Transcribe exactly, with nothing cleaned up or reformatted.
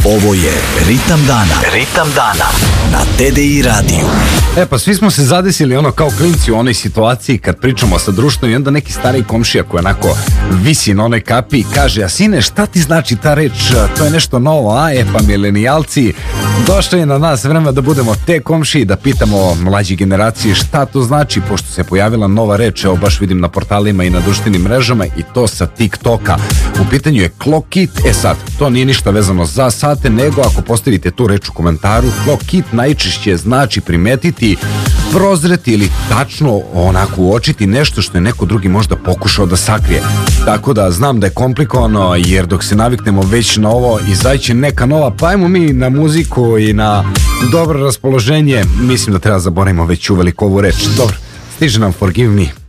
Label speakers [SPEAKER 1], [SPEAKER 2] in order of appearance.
[SPEAKER 1] Ovo je Ritam dana. Ritam dana na T D I radiju.
[SPEAKER 2] E pa svi smo se zadesili ono kao klinci u onoj situaciji kad pričamo sa društvom i onda neki stariji komšija koji onako visi na onoj kapi i kaže: a sine, šta ti znači ta reč? To je nešto novo, a? E pa milenijalci, došlo je na nas vreme da budemo te komšiji, da pitamo mlađi generacije šta to znači, pošto se pojavila nova reč, evo baš vidim na portalima i na društvenim mrežama, i to sa TikToka. U pitanju je clock it. E sad, to nije ništa vezano za sate, nego ako postavite tu reč u komentaru, clock it najčešće znači primetiti, prozreti ili tačno onako uočiti nešto što je neko drugi možda pokušao da sakrije. Tako da znam da je komplikovano, jer dok se naviknemo već na ovo, izaći neka nova, pa ajmo mi na muziku i na dobro raspoloženje. Mislim da treba zaboravimo već uveliko ovu reč. Dobro, stiže nam Forgive Me.